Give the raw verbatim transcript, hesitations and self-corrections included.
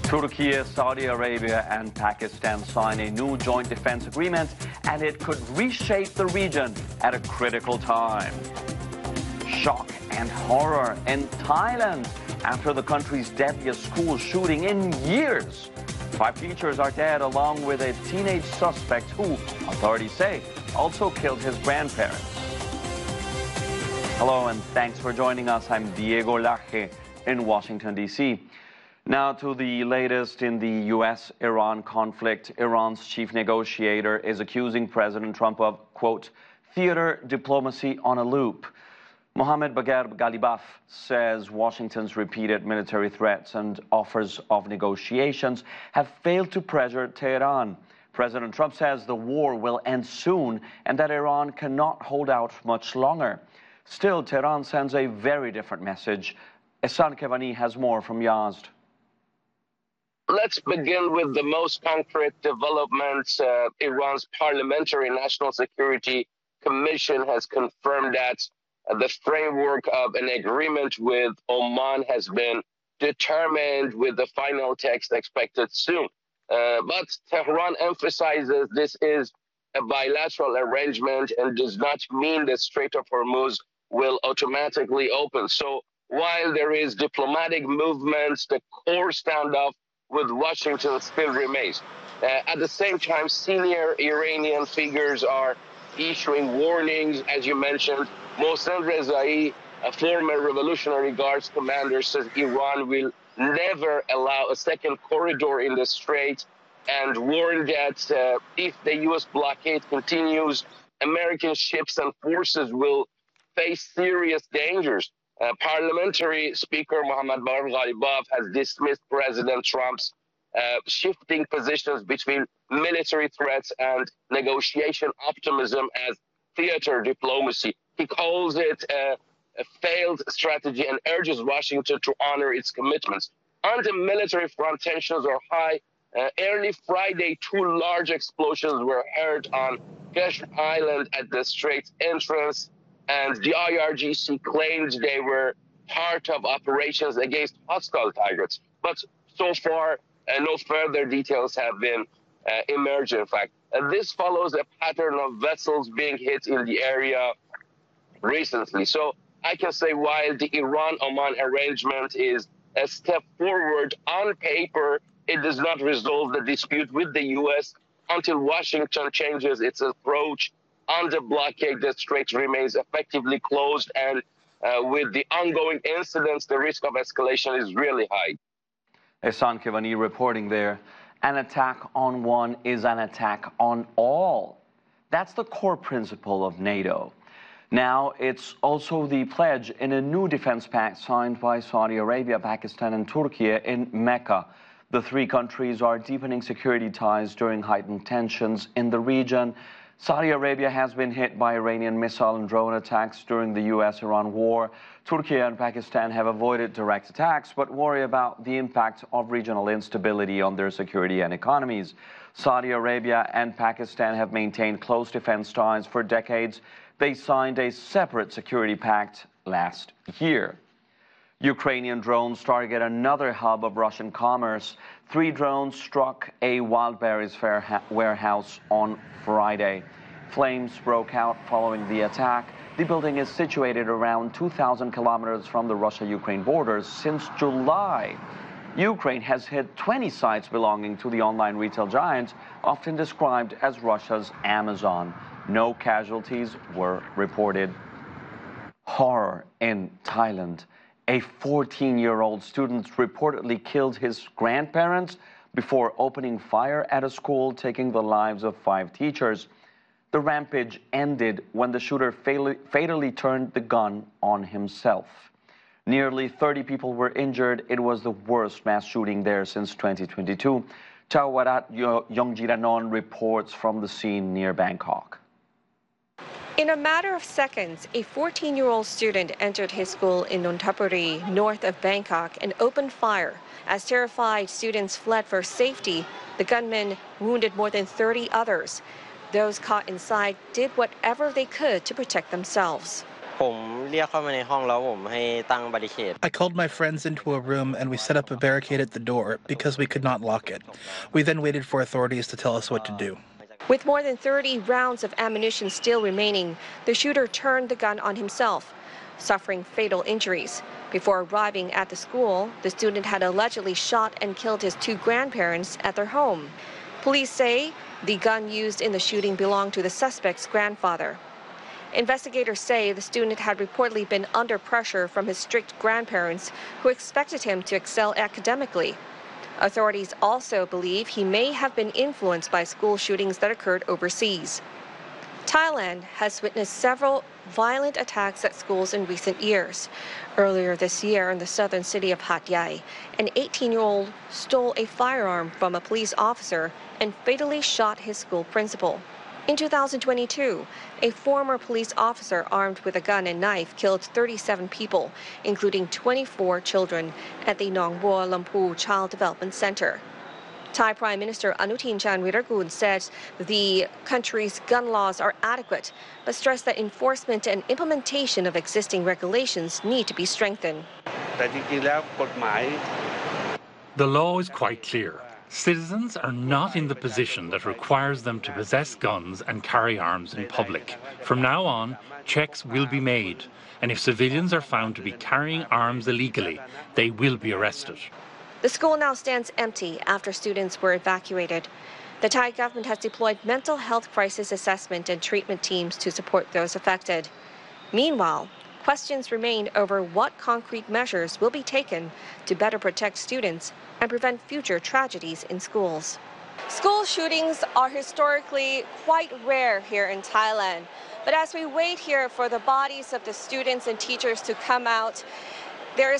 Turkey, Saudi Arabia and Pakistan sign a new joint defense agreement, and it could reshape the region at a critical time. Shock and horror in Thailand after the country's deadliest school shooting in years. Five teachers are dead, along with a teenage suspect who, authorities say, also killed his grandparents. Hello and thanks for joining us. I'm Diego Laje in Washington, D C Now to the latest in the U S Iran conflict. Iran's chief negotiator is accusing President Trump of, quote, theater diplomacy on a loop. Mohammad Bagher Ghalibaf says Washington's repeated military threats and offers of negotiations have failed to pressure Tehran. President Trump says the war will end soon and that Iran cannot hold out much longer. Still, Tehran sends a very different message. Ehsan Kevani has more from Yazd. Let's begin with the most concrete developments. Uh, Iran's Parliamentary National Security Commission has confirmed that uh, the framework of an agreement with Oman has been determined, with the final text expected soon. Uh, but Tehran emphasizes this is a bilateral arrangement and does not mean the Strait of Hormuz will automatically open. So while there is diplomatic movements, the core standoff with Washington still remains. Uh, at the same time, senior Iranian figures are issuing warnings. As you mentioned, Mohsen Rezai, a former Revolutionary Guards commander, says Iran will never allow a second corridor in the Strait, and warned that uh, if the U S blockade continues, American ships and forces will face serious dangers. Uh, Parliamentary Speaker Mohammad Bagher Ghalibaf has dismissed President Trump's uh, shifting positions between military threats and negotiation optimism as theater diplomacy. He calls it a, a failed strategy and urges Washington to honor its commitments. On the military front, tensions are high. Uh, early Friday, two large explosions were heard on Keshe Island at the Strait's entrance, and the I R G C claimed they were part of operations against hostile targets. But so far, uh, no further details have been uh, emerged, in fact. Uh, this follows a pattern of vessels being hit in the area recently. So I can say while the Iran-Oman arrangement is a step forward on paper, it does not resolve the dispute with the U S until Washington changes its approach on the blockade. The Strait remains effectively closed, and uh, with the ongoing incidents, the risk of escalation is really high. Ehsan Kevani reporting there. An attack on one is an attack on all. That's the core principle of NATO. Now, it's also the pledge in a new defense pact signed by Saudi Arabia, Pakistan, and Turkey in Mecca. The three countries are deepening security ties during heightened tensions in the region. Saudi Arabia has been hit by Iranian missile and drone attacks during the U S Iran war. Turkey and Pakistan have avoided direct attacks, but worry about the impact of regional instability on their security and economies. Saudi Arabia and Pakistan have maintained close defense ties for decades. They signed a separate security pact last year. Ukrainian drones target another hub of Russian commerce. Three drones struck a Wildberries warehouse on Friday. Flames broke out following the attack. The building is situated around two thousand kilometers from the Russia-Ukraine borders. Since July, Ukraine has hit twenty sites belonging to the online retail giant, often described as Russia's Amazon. No casualties were reported. Horror in Thailand. A fourteen-year-old student reportedly killed his grandparents before opening fire at a school, taking the lives of five teachers. The rampage ended when the shooter fatally turned the gun on himself. Nearly thirty people were injured. It was the worst mass shooting there since twenty twenty-two. Chawarat Yongjiranon reports from the scene near Bangkok. In a matter of seconds, a fourteen-year-old student entered his school in Nonthaburi, north of Bangkok, and opened fire. As terrified students fled for safety, the gunman wounded more than thirty others. Those caught inside did whatever they could to protect themselves. ผมเรียกเข้ามาในห้องแล้วผมให้ตั้งบาริเคด I called my friends into a room and we set up a barricade at the door because we could not lock it. We then waited for authorities to tell us what to do. With more than thirty rounds of ammunition still remaining, the shooter turned the gun on himself, suffering fatal injuries. Before arriving at the school, the student had allegedly shot and killed his two grandparents at their home. Police say the gun used in the shooting belonged to the suspect's grandfather. Investigators say the student had reportedly been under pressure from his strict grandparents, who expected him to excel academically. Authorities also believe he may have been influenced by school shootings that occurred overseas. Thailand has witnessed several violent attacks at schools in recent years. Earlier this year in the southern city of Hat Yai, an eighteen-year-old stole a firearm from a police officer and fatally shot his school principal. In two thousand twenty-two, a former police officer armed with a gun and knife killed thirty-seven people, including twenty-four children, at the Nong Bua Lampu Child Development Center. Thai Prime Minister Anutin Charnvirakul said the country's gun laws are adequate, but stressed that enforcement and implementation of existing regulations need to be strengthened. The law is quite clear. Citizens are not in the position that requires them to possess guns and carry arms in public. From now on, checks will be made, and if civilians are found to be carrying arms illegally, they will be arrested. The school now stands empty after students were evacuated. The Thai government has deployed mental health crisis assessment and treatment teams to support those affected. Meanwhile, questions remain over what concrete measures will be taken to better protect students and prevent future tragedies in schools. School shootings are historically quite rare here in Thailand, but as we wait here for the bodies of the students and teachers to come out, there is